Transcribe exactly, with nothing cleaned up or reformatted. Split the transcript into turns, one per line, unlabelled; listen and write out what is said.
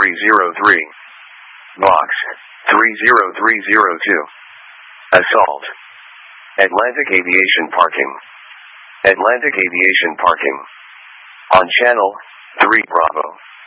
three zero three. Box three zero three zero two. Assault. Atlantic Aviation Parking. Atlantic Aviation Parking. On Channel three Bravo.